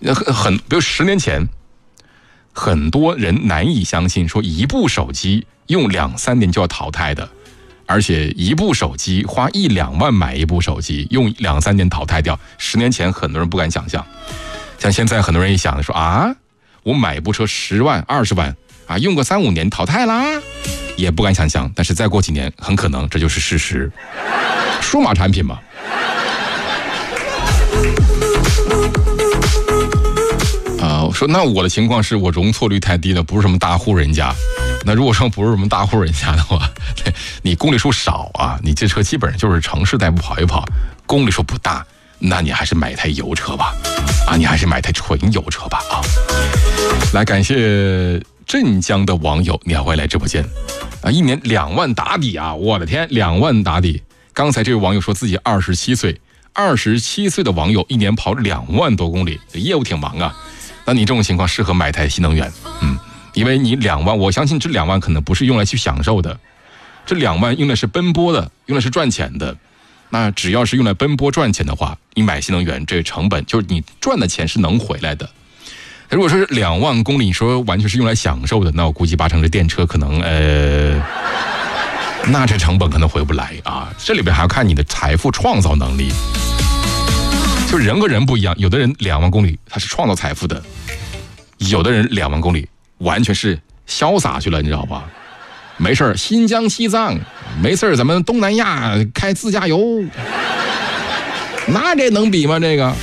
比如10年前，很多人难以相信说一部手机用2-3年就要淘汰的，而且一部手机花1-2万买一部手机，用2-3年淘汰掉，10年前很多人不敢想象。像现在很多人一想说啊，我买一部车10万、20万啊，用个3-5年淘汰啦，也不敢想象。但是再过几年，很可能这就是事实。数码产品嘛。说那我的情况是我容错率太低了，不是什么大户人家。那如果说不是什么大户人家的话，你公里数少啊，你这车基本上就是城市代步跑一跑，公里数不大，那你还是买一台油车吧，啊，你还是买一台纯油车吧啊。来，感谢镇江的网友，你还会来直播间啊？1年2万打底啊！我的天，2万打底！刚才这位网友说自己27岁，27岁的网友1年跑2万多公里，业务挺忙啊。那你这种情况适合买台新能源，因为你2万，我相信这2万可能不是用来去享受的，这2万用的是奔波的，用的是赚钱的。那只要是用来奔波赚钱的话，你买新能源这个成本就是你赚的钱是能回来的。如果说是2万公里，你说完全是用来享受的，那我估计80%这电车可能那这成本可能回不来啊。这里边还要看你的财富创造能力。就人和人不一样，有的人2万公里他是创造财富的，有的人2万公里完全是潇洒去了，你知道吧？没事新疆西藏，没事咱们东南亚开自驾游，那这能比吗？这个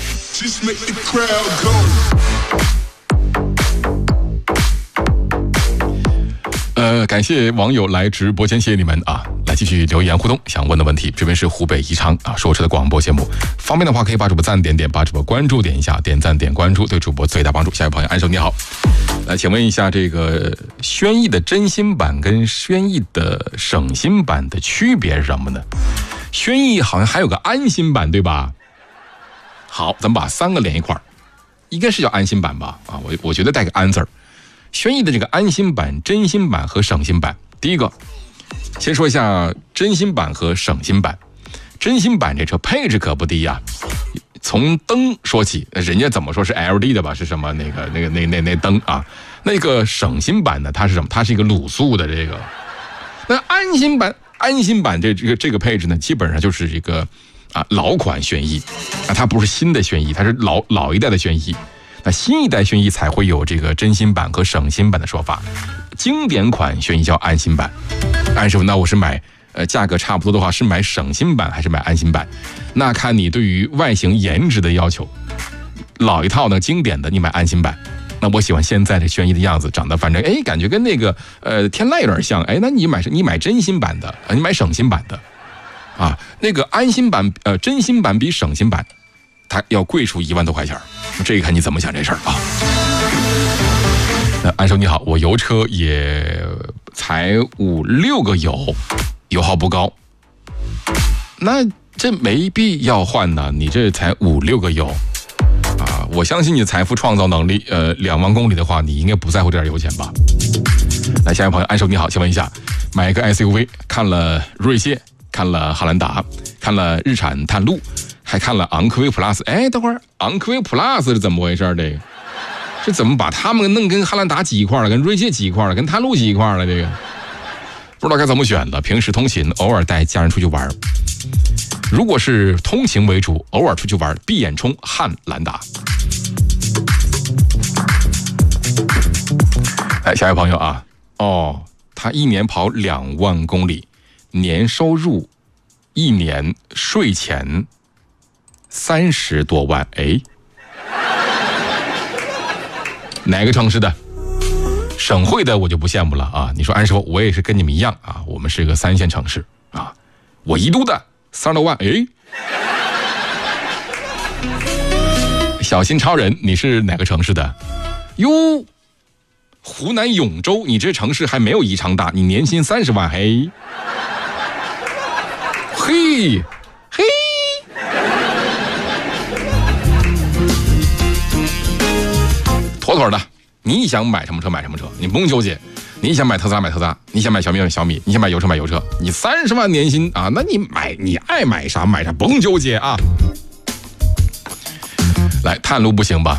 感谢网友来直播间，谢谢你们啊！来继续留言互动，想问的问题，这边是湖北宜昌啊说车的广播节目，方便的话可以把主播赞点，把主播关注点一下，点赞点关注对主播最大帮助。下一位朋友安手你好，来请问一下，这个轩逸的真心版跟轩逸的省心版的区别是什么呢？轩逸好像还有个安心版对吧？好，咱们把3个连一块儿，应该是叫安心版吧？啊，我觉得带个安字儿。轩逸的这个安心版、真心版和省心版，第一个先说一下真心版和省心版。真心版这车配置可不低呀，从灯说起，人家怎么说是 LED 的吧？是什么那灯啊？那个省心版呢，它是什么？它是一个卤素的这个。那安心版这个配置呢，基本上就是一个老款轩逸啊，它不是新的轩逸，它是老一代的轩逸。那新一代轩逸才会有这个真心版和省心版的说法，经典款轩逸叫安心版。安师傅，那我是买价格差不多的话，是买省心版还是买安心版？那看你对于外形颜值的要求。老一套呢，经典的你买安心版。那我喜欢现在的轩逸的样子，长得反正感觉跟那个天籁有点像。那你买真心版的，你买省心版的啊？那个安心版真心版比省心版它要贵出1万多块钱，这个看你怎么想这事儿啊。那安叔你好，我油车也才5-6个油耗不高，那这没必要换呢，你这才5-6个油啊！我相信你的财富创造能力，2万公里的话，你应该不在乎这点油钱吧？来，下一位朋友安叔你好，请问一下，买一个 SUV， 看了锐界，看了汉兰达，看了日产探路，还看了昂科威 Plus， 等会儿昂科威 Plus 是怎么回事？这个是怎么把他们弄跟汉兰达挤一块了，跟锐界挤一块了，跟探路挤一块了？这个不知道该怎么选了。平时通勤，偶尔带家人出去玩，如果是通勤为主，偶尔出去玩，闭眼冲汉兰达。来，下一位朋友啊，他1年跑2万公里，年收入1年税前30多万，哪个城市的？省会的我就不羡慕了啊！你说安师傅，我也是跟你们一样啊，我们是个3线城市啊，我宜都的30多万，小心超人，你是哪个城市的？哟，湖南永州，你这城市还没有宜昌大，你年薪30万，嘿，妥妥的。你想买什么车买什么车，你不用纠结。你想买特斯拉买特斯拉，你想买小米买小米，你想买油车买油车。你30万年薪啊，那你爱买啥买啥，不用纠结啊。来，探路不行吧？